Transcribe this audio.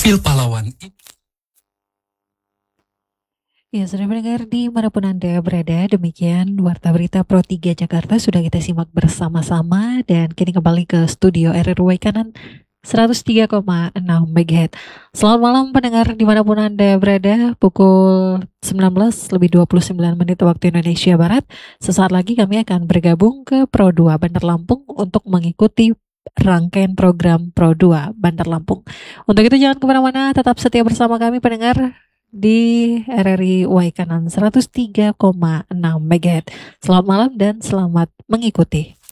Profil Pahlawan. Ya, sudah mendengar dimanapun Anda berada, demikian Warta Berita Pro 3 Jakarta sudah kita simak bersama-sama dan kini kembali ke studio RRY Kanan 103,6 MHz. Selamat malam pendengar dimanapun Anda berada, pukul 19:29 waktu Indonesia Barat. Sesaat lagi kami akan bergabung ke Pro 2 Bandar Lampung untuk mengikuti rangkaian program Pro 2 Bandar Lampung. Untuk itu jangan kemana-mana, tetap setia bersama kami pendengar di RRI Y Kanan 103,6 MHz. Selamat malam dan selamat mengikuti.